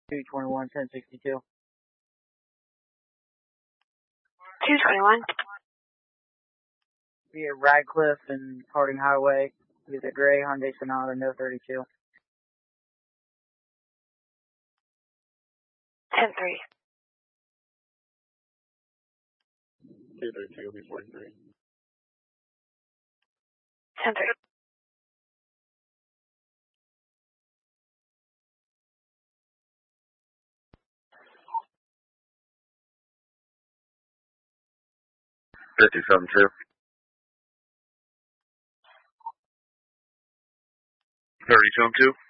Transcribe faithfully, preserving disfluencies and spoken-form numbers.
two twenty-one, ten sixty-two. two twenty-one. Be at Radcliffe and Harding Highway. Be the gray Hyundai Sonata, no thirty-two. ten three. two thirty-two, B forty-three. ten three. fifty-seven two. thirty-two two.